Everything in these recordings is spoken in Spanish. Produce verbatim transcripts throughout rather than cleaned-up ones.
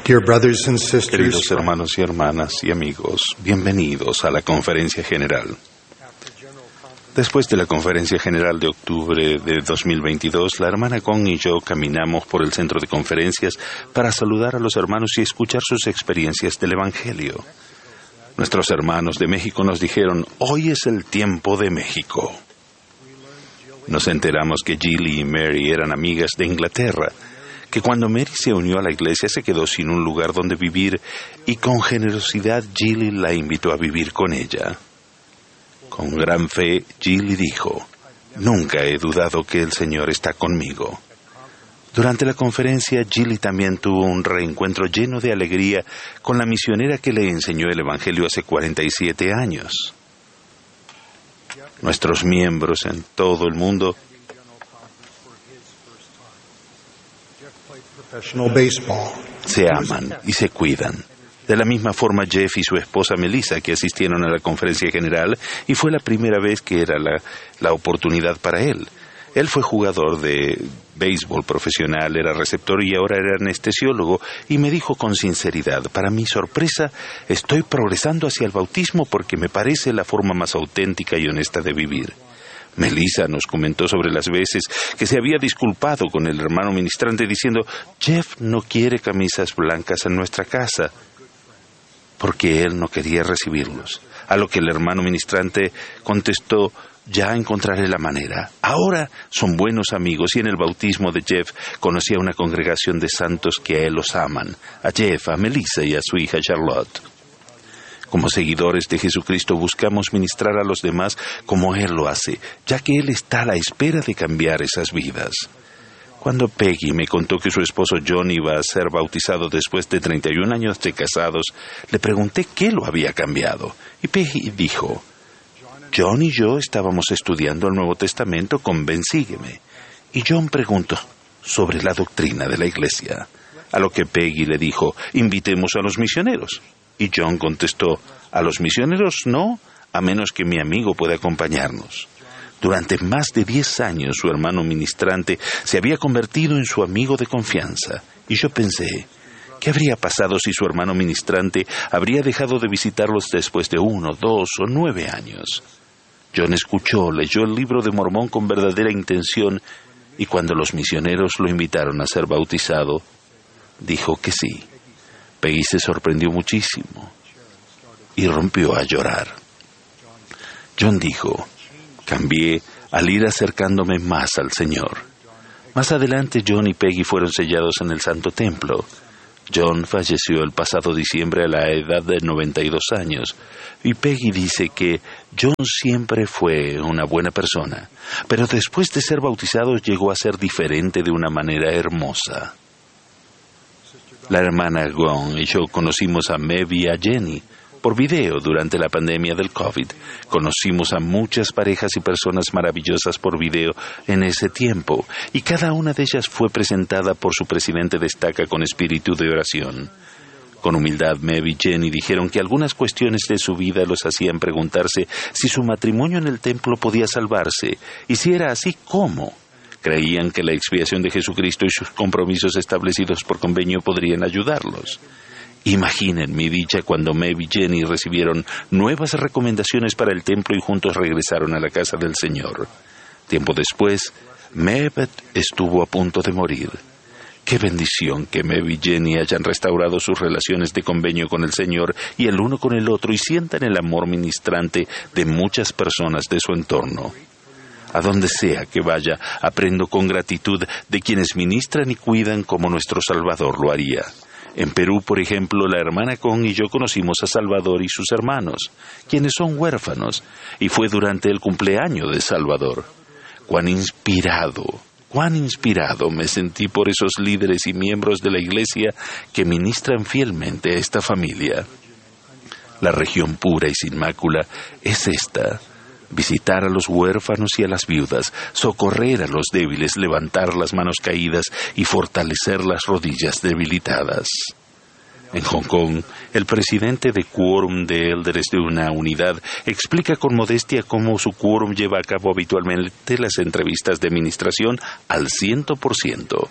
Dear brothers and sisters, Queridos hermanos y hermanas y amigos, bienvenidos a la Conferencia General. Después de la Conferencia General de octubre de dos mil veintidós, la hermana Kong y yo caminamos por el centro de conferencias para saludar a los hermanos y escuchar sus experiencias del Evangelio. Nuestros hermanos de México nos dijeron, hoy es el tiempo de México. Nos enteramos que Jilly y Mary eran amigas de Inglaterra, que cuando Mary se unió a la iglesia se quedó sin un lugar donde vivir y con generosidad Jilly la invitó a vivir con ella. Con gran fe, Jilly dijo, nunca he dudado que el Señor está conmigo. Durante la conferencia, Jilly también tuvo un reencuentro lleno de alegría con la misionera que le enseñó el Evangelio hace cuarenta y siete años. Nuestros miembros en todo el mundo se aman y se cuidan. De la misma forma, Jeff y su esposa Melissa, que asistieron a la conferencia general, y fue la primera vez que era la, la oportunidad para él. Él fue jugador de béisbol profesional, era receptor y ahora era anestesiólogo, y me dijo con sinceridad, para mi sorpresa, estoy progresando hacia el bautismo porque me parece la forma más auténtica y honesta de vivir. Melissa nos comentó sobre las veces que se había disculpado con el hermano ministrante diciendo, Jeff no quiere camisas blancas en nuestra casa, porque él no quería recibirlos. A lo que el hermano ministrante contestó, ya encontraré la manera. Ahora son buenos amigos y en el bautismo de Jeff conocí a una congregación de santos que a él los aman, a Jeff, a Melissa y a su hija Charlotte. Como seguidores de Jesucristo buscamos ministrar a los demás como Él lo hace, ya que Él está a la espera de cambiar esas vidas. Cuando Peggy me contó que su esposo John iba a ser bautizado después de treinta y un años de casados, le pregunté qué lo había cambiado. Y Peggy dijo, John y yo estábamos estudiando el Nuevo Testamento con Ben Sígueme. Y John preguntó sobre la doctrina de la iglesia. A lo que Peggy le dijo, invitemos a los misioneros. Y John contestó, a los misioneros no, a menos que mi amigo pueda acompañarnos. Durante más de diez años su hermano ministrante se había convertido en su amigo de confianza. Y yo pensé, ¿qué habría pasado si su hermano ministrante habría dejado de visitarlos después de uno, dos o nueve años? John escuchó, leyó el libro de Mormón con verdadera intención y cuando los misioneros lo invitaron a ser bautizado, dijo que sí. Peggy se sorprendió muchísimo y rompió a llorar. John dijo, cambié al ir acercándome más al Señor. Más adelante, John y Peggy fueron sellados en el Santo Templo. John falleció el pasado diciembre a la edad de noventa y dos años, y Peggy dice que John siempre fue una buena persona, pero después de ser bautizado llegó a ser diferente de una manera hermosa. La hermana Gong y yo conocimos a Mev y a Jenny por video durante la pandemia del COVID. Conocimos a muchas parejas y personas maravillosas por video en ese tiempo, y cada una de ellas fue presentada por su presidente destaca con espíritu de oración. Con humildad, Mev y Jenny dijeron que algunas cuestiones de su vida los hacían preguntarse si su matrimonio en el templo podía salvarse, y si era así, ¿cómo? Creían que la expiación de Jesucristo y sus compromisos establecidos por convenio podrían ayudarlos. Imaginen mi dicha cuando Mev y Jenny recibieron nuevas recomendaciones para el templo y juntos regresaron a la casa del Señor. Tiempo después, Mev estuvo a punto de morir. ¡Qué bendición que Mev y Jenny hayan restaurado sus relaciones de convenio con el Señor y el uno con el otro y sientan el amor ministrante de muchas personas de su entorno! A donde sea que vaya, aprendo con gratitud de quienes ministran y cuidan como nuestro Salvador lo haría. En Perú, por ejemplo, la hermana Kong y yo conocimos a Salvador y sus hermanos, quienes son huérfanos, y fue durante el cumpleaños de Salvador. Cuán inspirado, cuán inspirado me sentí por esos líderes y miembros de la iglesia que ministran fielmente a esta familia. La región pura y sin mácula es esta: visitar a los huérfanos y a las viudas, socorrer a los débiles, levantar las manos caídas y fortalecer las rodillas debilitadas. En Hong Kong, el presidente de Quórum de Elders de una unidad explica con modestia cómo su quórum lleva a cabo habitualmente las entrevistas de administración al ciento por ciento.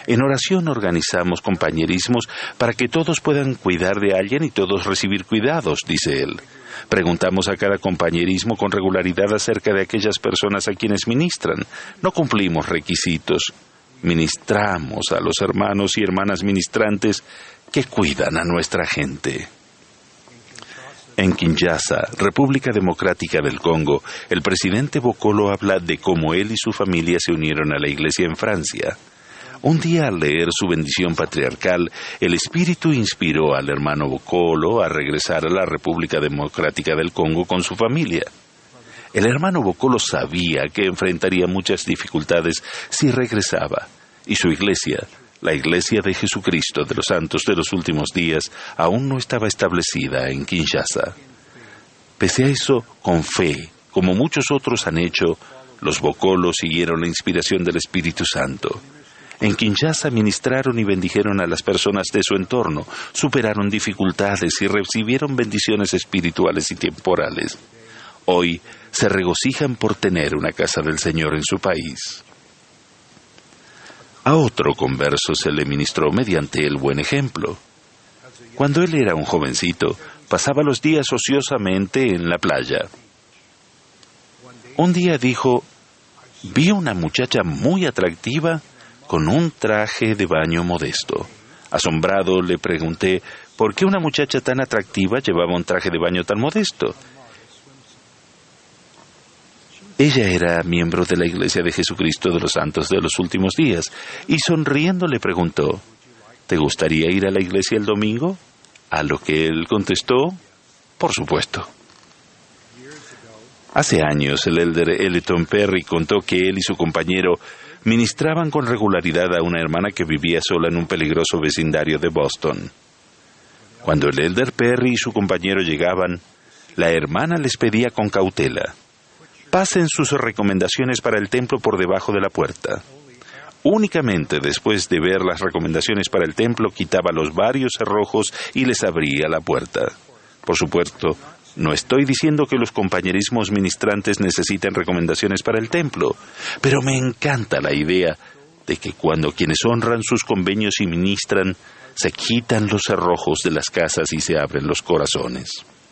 En oración organizamos compañerismos para que todos puedan cuidar de alguien y todos recibir cuidados, dice él. Preguntamos a cada compañerismo con regularidad acerca de aquellas personas a quienes ministran. No cumplimos requisitos. Ministramos a los hermanos y hermanas ministrantes que cuidan a nuestra gente. En Kinshasa, República Democrática del Congo, el presidente Bokolo habla de cómo él y su familia se unieron a la iglesia en Francia. Un día, al leer su bendición patriarcal, el Espíritu inspiró al hermano Bokolo a regresar a la República Democrática del Congo con su familia. El hermano Bokolo sabía que enfrentaría muchas dificultades si regresaba, y su iglesia, la Iglesia de Jesucristo de los Santos de los Últimos Días, aún no estaba establecida en Kinshasa. Pese a eso, con fe, como muchos otros han hecho, los Bokolo siguieron la inspiración del Espíritu Santo. En Kinshasa ministraron y bendijeron a las personas de su entorno, superaron dificultades y recibieron bendiciones espirituales y temporales. Hoy se regocijan por tener una casa del Señor en su país. A otro converso se le ministró mediante el buen ejemplo. Cuando él era un jovencito, pasaba los días ociosamente en la playa. Un día dijo, vi una muchacha muy atractiva con un traje de baño modesto. Asombrado le pregunté, ¿por qué una muchacha tan atractiva llevaba un traje de baño tan modesto? Ella era miembro de la Iglesia de Jesucristo de los Santos de los Últimos Días, y sonriendo le preguntó, ¿te gustaría ir a la iglesia el domingo? A lo que él contestó, por supuesto. Hace años el elder Elton Perry contó que él y su compañero ministraban con regularidad a una hermana que vivía sola en un peligroso vecindario de Boston. Cuando el elder Perry y su compañero llegaban, la hermana les pedía con cautela, pasen sus recomendaciones para el templo por debajo de la puerta. Únicamente después de ver las recomendaciones para el templo, quitaba los varios cerrojos y les abría la puerta. Por supuesto, no estoy diciendo que los compañerismos ministrantes necesiten recomendaciones para el templo, pero me encanta la idea de que cuando quienes honran sus convenios y ministran, se quitan los cerrojos de las casas y se abren los corazones.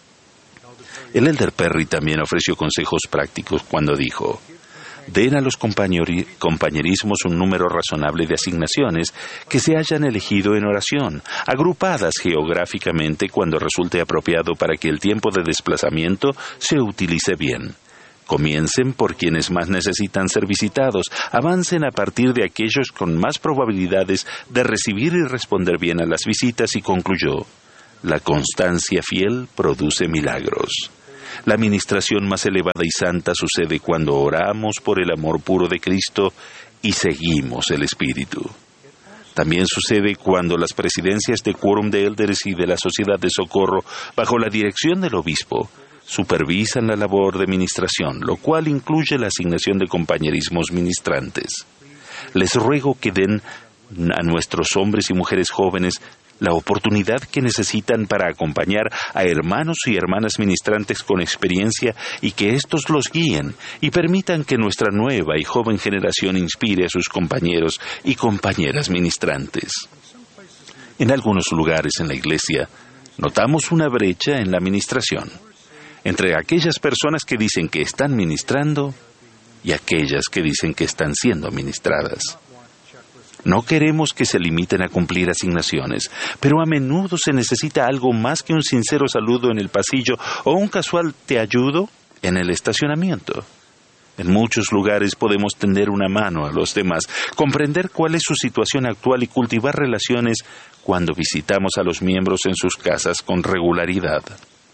El elder Perry también ofreció consejos prácticos cuando dijo, den a los compañeri- compañerismos un número razonable de asignaciones que se hayan elegido en oración, agrupadas geográficamente cuando resulte apropiado para que el tiempo de desplazamiento se utilice bien. Comiencen por quienes más necesitan ser visitados, avancen a partir de aquellos con más probabilidades de recibir y responder bien a las visitas y concluyó, la constancia fiel produce milagros. La administración más elevada y santa sucede cuando oramos por el amor puro de Cristo y seguimos el Espíritu. También sucede cuando las presidencias de quórum de élderes y de la Sociedad de Socorro, bajo la dirección del obispo, supervisan la labor de ministración, lo cual incluye la asignación de compañerismos ministrantes. Les ruego que den a nuestros hombres y mujeres jóvenes la oportunidad que necesitan para acompañar a hermanos y hermanas ministrantes con experiencia y que éstos los guíen y permitan que nuestra nueva y joven generación inspire a sus compañeros y compañeras ministrantes. En algunos lugares en la iglesia notamos una brecha en la ministración entre aquellas personas que dicen que están ministrando y aquellas que dicen que están siendo ministradas. No queremos que se limiten a cumplir asignaciones, pero a menudo se necesita algo más que un sincero saludo en el pasillo o un casual "te ayudo" en el estacionamiento. En muchos lugares podemos tender una mano a los demás, comprender cuál es su situación actual y cultivar relaciones cuando visitamos a los miembros en sus casas con regularidad.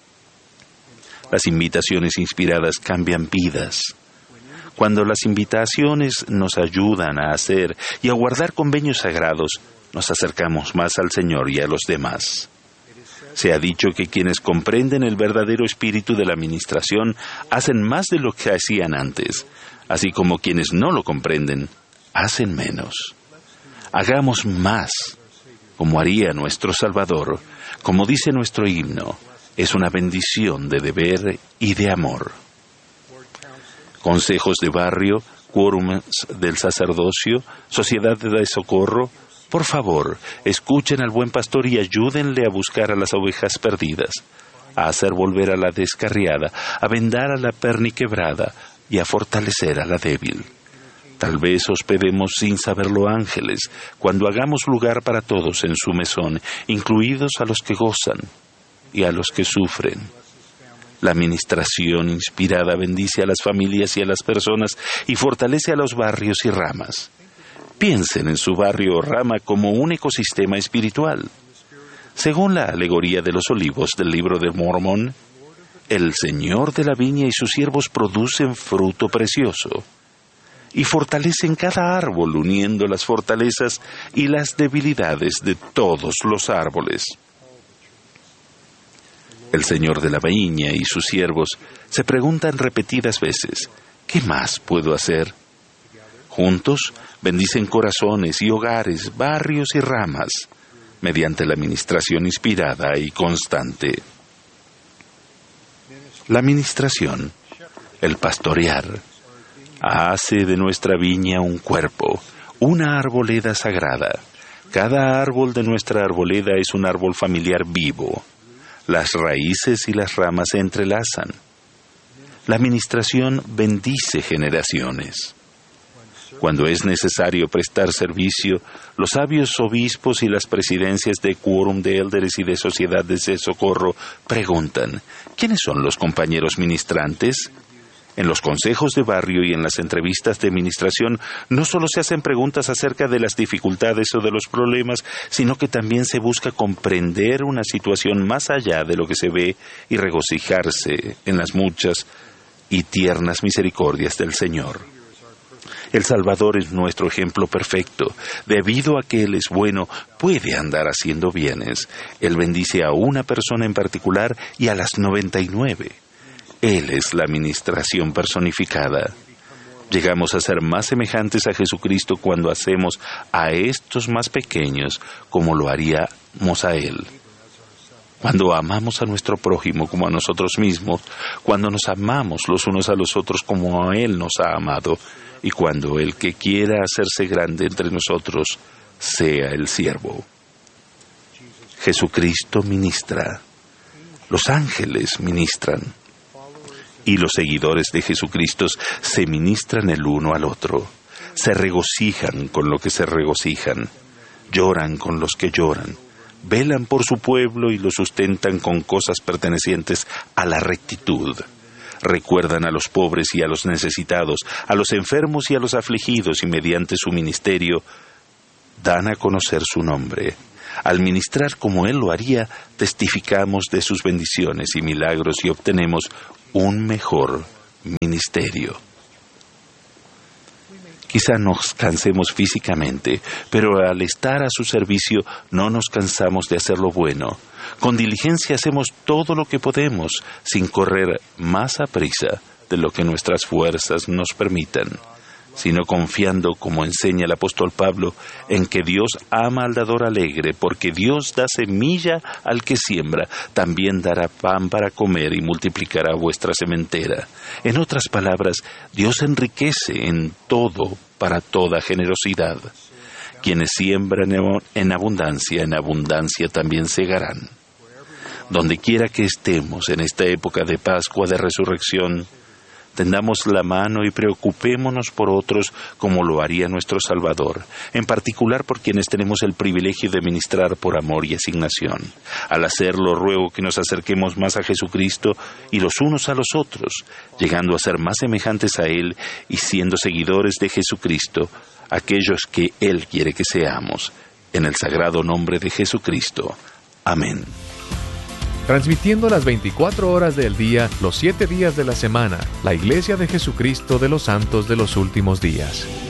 Las invitaciones inspiradas cambian vidas. Cuando las invitaciones nos ayudan a hacer y a guardar convenios sagrados, nos acercamos más al Señor y a los demás. Se ha dicho que quienes comprenden el verdadero espíritu de la administración hacen más de lo que hacían antes, así como quienes no lo comprenden, hacen menos. Hagamos más, como haría nuestro Salvador, como dice nuestro himno, es una bendición de deber y de amor. Consejos de barrio, quórums del sacerdocio, sociedad de socorro, Por favor, escuchen al buen pastor y ayúdenle a buscar a las ovejas perdidas, a hacer volver a la descarriada, a vendar a la perniquebrada y a fortalecer a la débil. Tal vez hospedemos sin saberlo ángeles, cuando hagamos lugar para todos en su mesón, incluidos a los que gozan y a los que sufren. La administración inspirada bendice a las familias y a las personas y fortalece a los barrios y ramas. Piensen en su barrio o rama como un ecosistema espiritual. Según la alegoría de los olivos del libro de Mormón, el Señor de la viña y sus siervos producen fruto precioso y fortalecen cada árbol uniendo las fortalezas y las debilidades de todos los árboles. El Señor de la viña y sus siervos se preguntan repetidas veces, ¿qué más puedo hacer? Juntos bendicen corazones y hogares, barrios y ramas, mediante la administración inspirada y constante. La administración, el pastorear, hace de nuestra viña un cuerpo, una arboleda sagrada. Cada árbol de nuestra arboleda es un árbol familiar vivo. Las raíces y las ramas se entrelazan. La administración bendice generaciones. Cuando es necesario prestar servicio, los sabios obispos y las presidencias de quórum de élderes y de sociedades de socorro preguntan, ¿quiénes son los compañeros ministrantes? En los consejos de barrio y en las entrevistas de administración no solo se hacen preguntas acerca de las dificultades o de los problemas, sino que también se busca comprender una situación más allá de lo que se ve y regocijarse en las muchas y tiernas misericordias del Señor. El Salvador es nuestro ejemplo perfecto. Debido a que Él es bueno, puede andar haciendo bienes. Él bendice a una persona en particular y a las noventa y nueve. Él es la administración personificada. Llegamos a ser más semejantes a Jesucristo cuando hacemos a estos más pequeños como lo haríamos a Él. Cuando amamos a nuestro prójimo como a nosotros mismos, cuando nos amamos los unos a los otros como a Él nos ha amado, y cuando el que quiera hacerse grande entre nosotros sea el siervo. Jesucristo ministra, los ángeles ministran, y los seguidores de Jesucristo se ministran el uno al otro, se regocijan con lo que se regocijan, lloran con los que lloran, velan por su pueblo y lo sustentan con cosas pertenecientes a la rectitud. Recuerdan a los pobres y a los necesitados, a los enfermos y a los afligidos, y mediante su ministerio dan a conocer su nombre. Al ministrar como Él lo haría, testificamos de sus bendiciones y milagros y obtenemos un mejor ministerio. Quizá nos cansemos físicamente, pero al estar a su servicio no nos cansamos de hacer lo bueno. Con diligencia hacemos todo lo que podemos, sin correr más aprisa de lo que nuestras fuerzas nos permitan, sino confiando, como enseña el apóstol Pablo, en que Dios ama al dador alegre, porque Dios da semilla al que siembra, también dará pan para comer y multiplicará vuestra sementera. En otras palabras, Dios enriquece en todo para toda generosidad. Quienes siembran en abundancia, en abundancia también segarán. Donde quiera que estemos en esta época de Pascua, de Resurrección, tendamos la mano y preocupémonos por otros como lo haría nuestro Salvador, en particular por quienes tenemos el privilegio de ministrar por amor y asignación. Al hacerlo, ruego que nos acerquemos más a Jesucristo y los unos a los otros, llegando a ser más semejantes a Él y siendo seguidores de Jesucristo, aquellos que Él quiere que seamos. En el sagrado nombre de Jesucristo. Amén. Transmitiendo las veinticuatro horas del día, los siete días de la semana, la Iglesia de Jesucristo de los Santos de los Últimos Días.